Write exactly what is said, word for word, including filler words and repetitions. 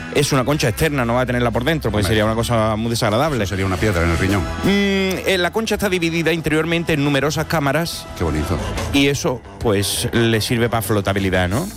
es una concha externa, no va a tenerla por dentro, pues Hombre, sería una cosa muy desagradable. Sería una piedra en el riñón. Mm, eh, la concha está dividida interiormente en numerosas cámaras. Qué bonito. Y eso, pues, le sirve para flotabilidad, ¿no?